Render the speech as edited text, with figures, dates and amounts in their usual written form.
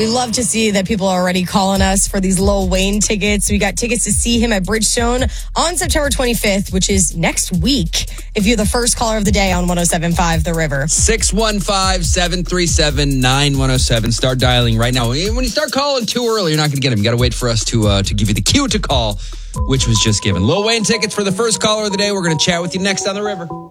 We love to see that people are already calling us for these Lil Wayne tickets. We got tickets to see him at Bridgestone on September 25th, which is next week, if you're the first caller of the day on 107.5 The River. 615-737-9107. Start dialing right now. When you start calling too early, you're not going to get them. You got to wait for us to give you the cue to call, which was just given. Lil Wayne tickets for the first caller of the day. We're going to chat with you next on The River.